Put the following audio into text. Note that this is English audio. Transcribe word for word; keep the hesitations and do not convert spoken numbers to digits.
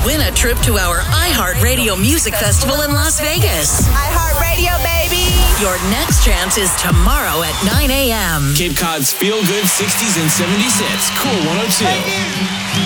win a trip to our iHeartRadio Music Festival in Las Vegas. iHeartRadio, baby! Your next chance is tomorrow at nine a.m. Cape Cod's feel-good sixties and seventies hits. Cool one oh two.